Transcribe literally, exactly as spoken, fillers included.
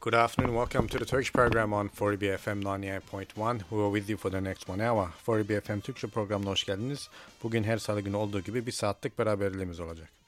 Good afternoon. Welcome to the Turkish program on forty B F M ninety-eight point one. We are with you for the next one hour. forty B F M Türkçe programına hoş geldiniz. Bugün her salı günü olduğu gibi bir saatlik beraberliğimiz olacak.